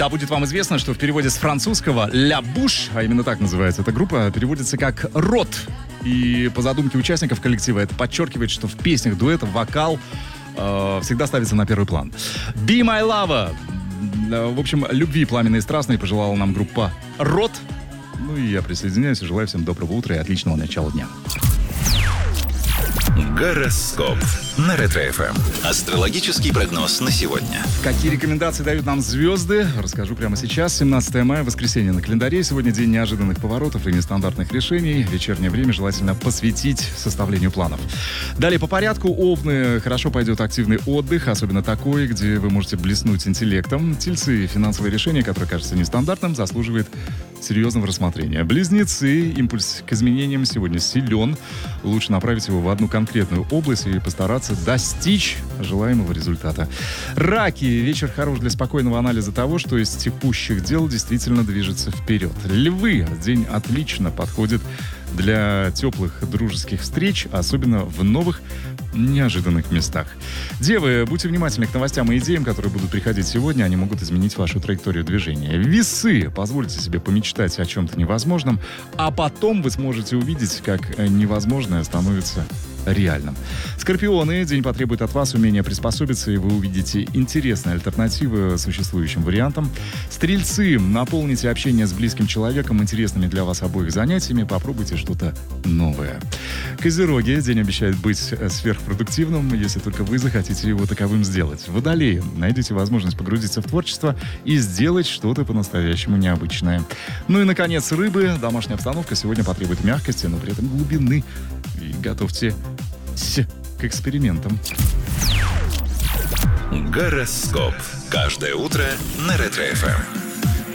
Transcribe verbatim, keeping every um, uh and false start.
Да, будет вам известно, что в переводе с французского «La Bouche», а именно так называется эта группа, переводится как «рот». И по задумке участников коллектива это подчеркивает, что в песнях дуэта вокал э, всегда ставится на первый план. «Be My Lover». В общем, любви пламенной и страстной пожелала нам группа «Рот». Ну и я присоединяюсь и желаю всем доброго утра и отличного начала дня. Гороскоп на Ретро-эф эм. Астрологический прогноз на сегодня. Какие рекомендации дают нам звезды, расскажу прямо сейчас. семнадцатое мая, воскресенье на календаре. Сегодня день неожиданных поворотов и нестандартных решений. Вечернее время желательно посвятить составлению планов. Далее по порядку. Овны, хорошо пойдет активный отдых, особенно такой, где вы можете блеснуть интеллектом. Тельцы, финансовое решение, которое кажется нестандартным, заслуживает серьезного рассмотрения. Близнецы, импульс к изменениям сегодня силен. Лучше направить его в одну конкретную область и постараться достичь желаемого результата. Раки. Вечер хорош для спокойного анализа того, что из текущих дел действительно движется вперед. Львы. День отлично подходит для теплых дружеских встреч, особенно в новых неожиданных местах. Девы, будьте внимательны к новостям и идеям, которые будут приходить сегодня. Они могут изменить вашу траекторию движения. Весы. Позвольте себе помечтать о чем-то невозможном, а потом вы сможете увидеть, как невозможное становится реальным. Скорпионы. День потребует от вас умения приспособиться, и вы увидите интересные альтернативы существующим вариантам. Стрельцы. Наполните общение с близким человеком интересными для вас обоих занятиями. Попробуйте что-то новое. Козероги. День обещает быть сверхпродуктивным, если только вы захотите его таковым сделать. Водолеи. Найдите возможность погрузиться в творчество и сделать что-то по-настоящему необычное. Ну и, наконец, рыбы. Домашняя обстановка сегодня потребует мягкости, но при этом глубины. И готовьте к экспериментам. Гороскоп. Каждое утро на Ретро-эф эм.